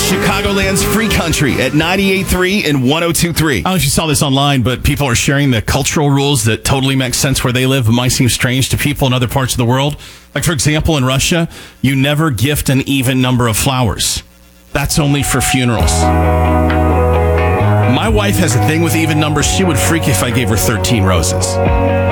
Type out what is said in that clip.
Chicagoland's Free Country at 98.3 and 102.3. I don't know if you saw this online, but people are sharing the cultural rules that totally make sense where they live but might seem strange to people in other parts of the world. Like, for example, in Russia, you never gift an even number of flowers. That's only for funerals. My wife has a thing with even numbers. She would freak if I gave her 13 roses.